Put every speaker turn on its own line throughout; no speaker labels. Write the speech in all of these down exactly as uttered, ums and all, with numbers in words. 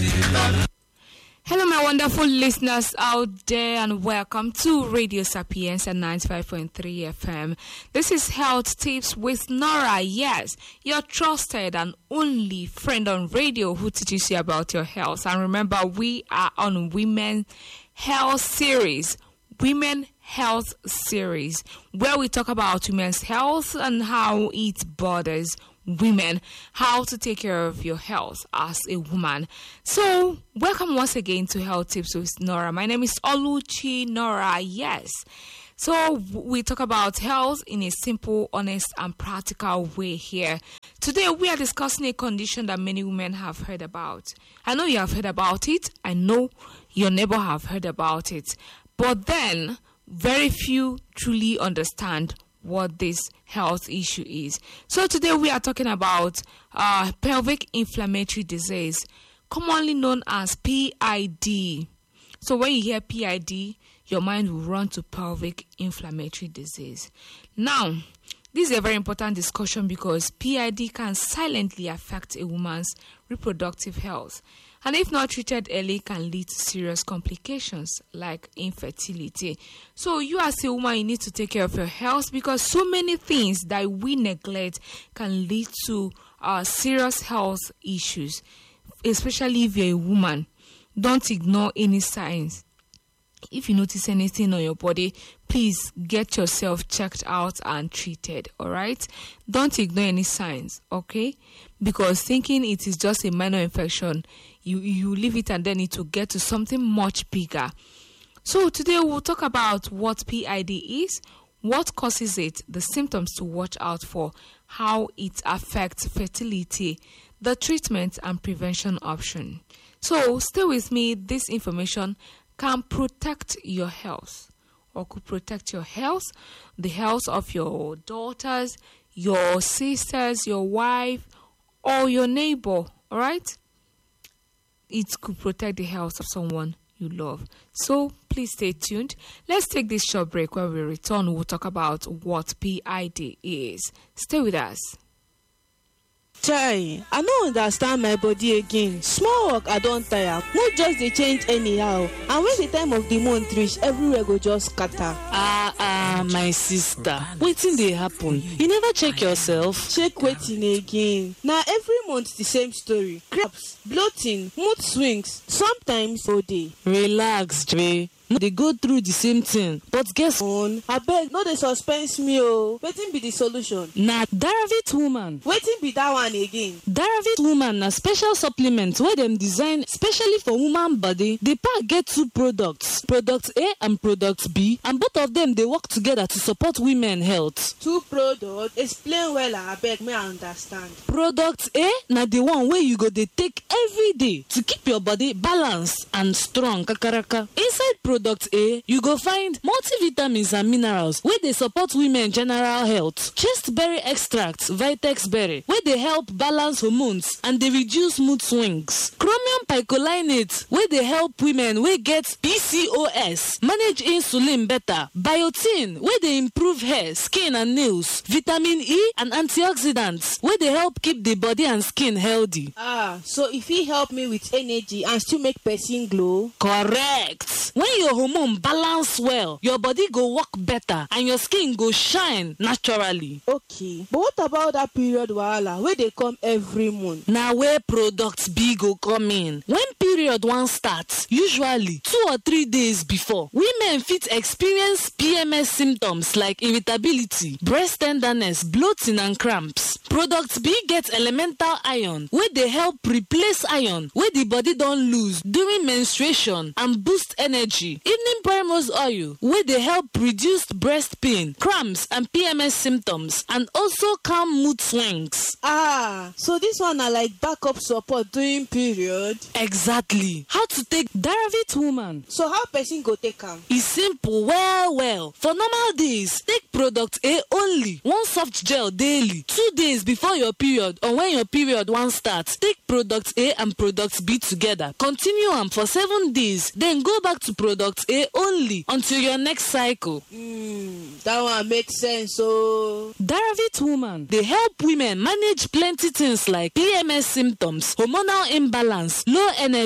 Hello, my wonderful listeners out there, and welcome to Radio Sapiens at ninety-five point three F M. This is Health Tips with Nora. Yes, your trusted and only friend on radio who teaches you about your health. And remember, we are on Women Health Series. Women Health Series, where we talk about women's health and how it bothers women, how to take care of your health as a woman. So, welcome once again to Health Tips with Nora. My name is Oluchi Nora. Yes. So, we talk about health in a simple, honest, and practical way here. Today, we are discussing a condition that many women have heard about. I know you have heard about it. I know your neighbor have heard about it. But then, very few truly understand what this health issue is. So today we are talking about uh, pelvic inflammatory disease, commonly known as P I D. So when you hear P I D, your mind will run to pelvic inflammatory disease. Now, this is a very important discussion because P I D can silently affect a woman's reproductive health. And if not treated early, can lead to serious complications like infertility. So you as a woman, you need to take care of your health because so many things that we neglect can lead to uh, serious health issues, especially if you're a woman. Don't ignore any signs. If you notice anything on your body, please get yourself checked out and treated, all right? Don't ignore any signs, okay? Because thinking it is just a minor infection, you, you leave it and then it will get to something much bigger. So today we'll talk about what P I D is, what causes it, the symptoms to watch out for, how it affects fertility, the treatment and prevention option. So stay with me. This information can protect your health or could protect your health, the health of your daughters, your sisters, your wife, or your neighbor, all right? It could protect the health of someone you love. So please stay tuned. Let's take this short break. When we return, we'll talk about what P I D is. Stay with us.
Chai, I don't understand my body again. Small work, I don't tire. No just they change anyhow. And when the time of the month reach, everywhere go just scatter.
Ah, ah, my sister. Wetin dey happen? You never check yourself?
Check waiting again. Now every month the same story. Cramps, bloating, mood swings. Sometimes all day.
Relax, Jay. No, they go through the same thing, but guess
on I beg, no they suspense me oh. Wetin be the solution?
Na Daravit Woman.
Wetin be that one again?
Daravit Woman na special supplement wey dem design specially for woman body. The pack get two products, product A and product B, and both of them they work together to support women health.
Two products, explain well I beg me I understand.
Product A na the one wey you go dey take every day to keep your body balanced and strong kakaraka. Inside product Product A, you go find multivitamins and minerals where they support women general health. Chestberry extract, Vitex berry, where they help balance hormones and they reduce mood swings. Chromium picolinate, where they help women where get P C O S, manage insulin better. Biotin, where they improve hair, skin and nails. Vitamin E and antioxidants, where they help keep the body and skin healthy.
Ah, so if he help me with energy and still make person glow?
Correct. When you your hormone balance well, your body go work better and your skin go shine naturally.
Okay, but what about that period wahala where they come every month?
Now where products B go come in. When period one starts, usually two or three days before, women fit experience P M S symptoms like irritability, breast tenderness, bloating and cramps. Product B get elemental iron where they help replace iron where the body don't lose during menstruation and boost energy. Evening primrose oil where they help reduce breast pain, cramps and P M S symptoms and also calm mood swings.
Ah, so this one are like backup support during period?
Exactly. How to take Daravit Woman?
So how person go take am?
It's simple, well well. For normal days, take product A only. One soft gel daily. Two days before your period or when your period one starts, take product A and product B together. Continue am for seven days. Then go back to product A only until your next cycle.
Hmm, that one makes sense. So
Daravit Woman, they help women manage plenty things like P M S symptoms, hormonal imbalance, low energy,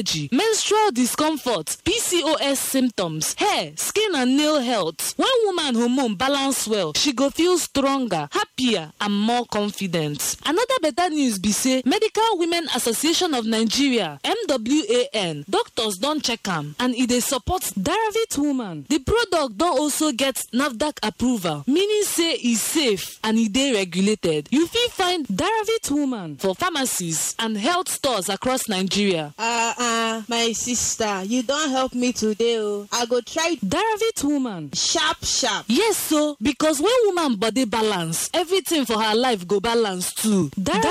allergy, menstrual discomfort, P C O S symptoms, hair, skin and nail health. When woman hormone balance well, she go feel stronger, happier and more confident. Another better news be say Medical Women Association of Nigeria M W A N doctors don check am and e dey support Daravit Woman. The product don also get NAFDAC approval, meaning say e safe and e dey regulated. You fit find Daravit Woman for pharmacies and health stores across Nigeria.
Ah uh, uh, my sister, you don help me today oh. I go try
Daravit Woman.
Sharp sharp.
Yes so, because when woman body balance, everything for her life go balance too. Dar